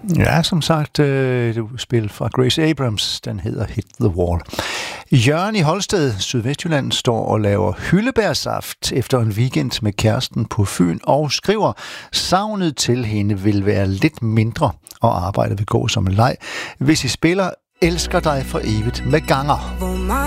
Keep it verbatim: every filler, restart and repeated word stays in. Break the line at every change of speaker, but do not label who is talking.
Ja, som sagt, øh, det spil fra Grace Abrams, den hedder Hit the Wall. Jørgen i Holsted, Sydvestjylland, står og laver hyldebærsaft efter en weekend med kæresten på Fyn og skriver, savnet til hende vil være lidt mindre, og arbejdet vil gå som en leg, hvis I spiller Elsker dig for evigt med Ganger.